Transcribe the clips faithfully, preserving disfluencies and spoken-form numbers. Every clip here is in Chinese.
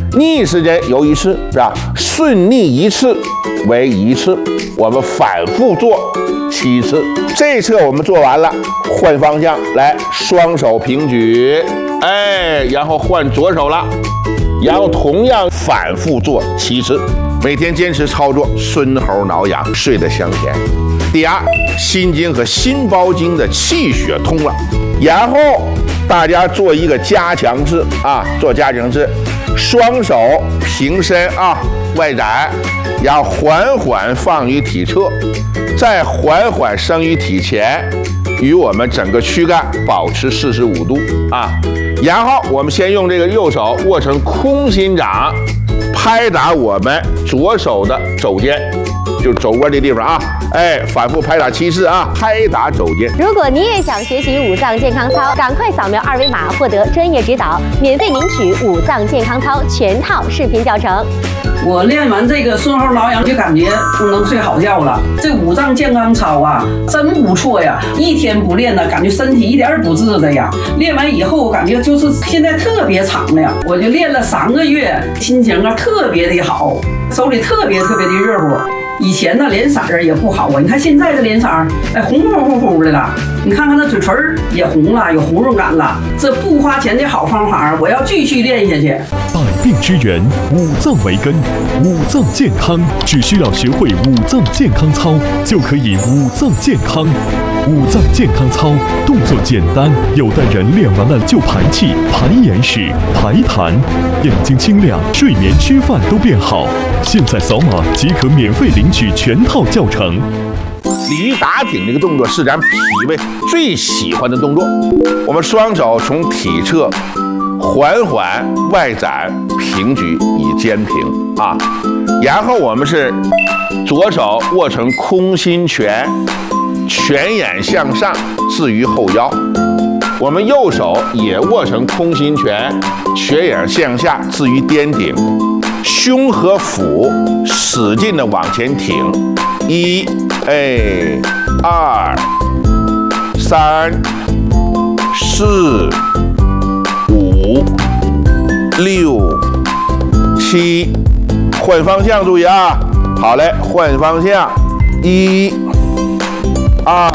逆时针游一次，是吧？顺逆一次为一次，我们反复做七次。这一侧我们做完了，换方向，来，双手平举，哎，然后换左手了，然后同样反复做七次。每天坚持操作，孙猴挠痒，睡得香甜。第二，心经和心包经的气血通了，然后大家做一个加强式啊，做加强式，双手平伸啊，外展，然后缓缓放于体侧，再缓缓升于体前，与我们整个躯干保持四十五度啊。然后我们先用这个右手握成空心掌，拍打我们左手的肘尖，就是肘关这地方啊，哎，反复拍打七次啊，拍打肘尖。 如果你也想学习五脏健康操，赶快扫描二维码获得专业指导，免费领取五脏健康操全套视频教程。 我练完这个孙猴挠痒就感觉不能睡好觉了。这五脏健康操啊，真不错呀！一天不练呢，感觉身体一点儿不治的呀。练完以后，感觉就是现在特别长了呀。我就练了三个月，心情啊特别的好，手里特别特别的热乎。以前呢脸色儿也不好啊，你看现在这脸色儿，哎红乎乎乎的了。你看看那嘴唇也红了，有红润感了。这不花钱的好方法，我要继续练下去。 百病之源，五脏为根，五脏健康只需要学会五脏健康操，就可以五脏健康。五脏健康操动作简单，有的人练完了就排气、排眼屎、排痰，眼睛清亮，睡眠、吃饭都变好。现在扫码即可免费领取全套教程。 鲤鱼打挺这个动作是咱脾胃最喜欢的动作。我们双手从体侧缓缓外展平举以肩平啊，然后我们是左手握成空心拳，拳眼向上置于后腰，我们右手也握成空心拳，拳眼向下置于颠顶，胸和腹使劲的往前挺，一，哎，二，三，四，五，六，七，换方向，注意啊！好嘞，换方向，一，二，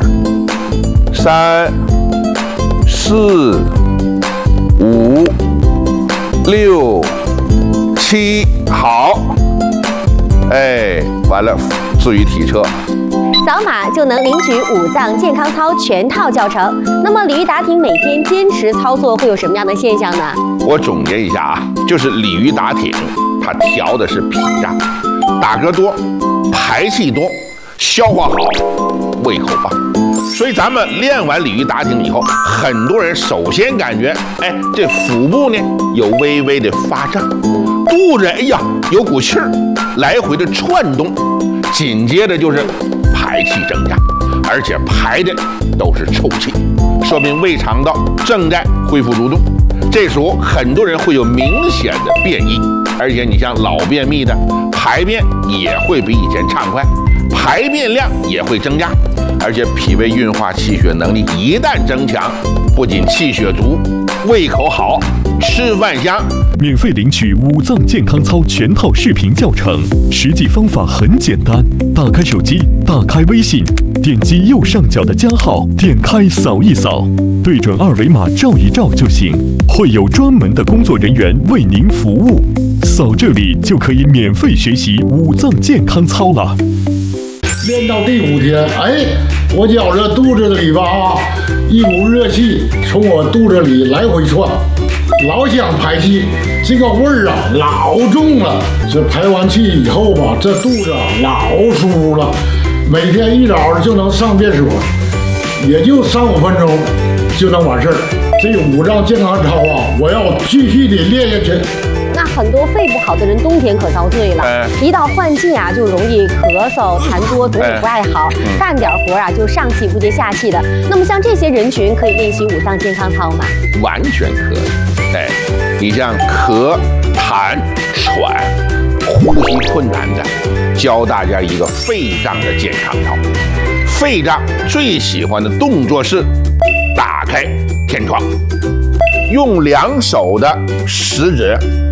三，四，五，六，七，好，哎，完了，置于体侧。 扫码就能领取五脏健康操全套教程。那么鲤鱼打挺每天坚持操作会有什么样的现象呢？ 我总结一下啊，就是鲤鱼打挺，它调的是脾脏，打嗝多，排气多，消化好，胃口棒。所以咱们练完鲤鱼打挺以后，很多人首先感觉，哎，这腹部呢有微微的发胀，肚子哎呀有股气儿来回的窜动，紧接着就是排气增加，而且排的都是臭气，说明胃肠道正在恢复蠕动。这时候很多人会有明显的便意，而且你像老便秘的，排便也会比以前畅快，排便量也会增加，而且脾胃运化气血能力一旦增强，不仅气血足，胃口好，吃饭香。 免费领取五脏健康操全套视频教程，实际方法很简单，打开手机，打开微信，点击右上角的加号，点开扫一扫，对准二维码照一照就行，会有专门的工作人员为您服务。扫这里就可以免费学习五脏健康操了。 练到第五天，哎，我觉着肚子里吧啊，一股热气从我肚子里来回窜，老想排气，这个味儿啊老重了。这排完气以后吧，这肚子啊老舒服了，每天一早就能上便所，也就三五分钟就能完事儿。这五脏健康操啊，我要继续的练下去。 那很多肺不好的人冬天可遭罪了， 哎、 一到换季啊就容易咳嗽、痰多，总体不爱好， 哎嗯、 干点活啊就上气不接下气的。那么像这些人群可以练习五脏健康操吗？ 完全可以。哎，你像咳、痰、喘、呼吸困难的，教大家一个肺脏的健康操。肺脏最喜欢的动作是打开天窗，用两手的食指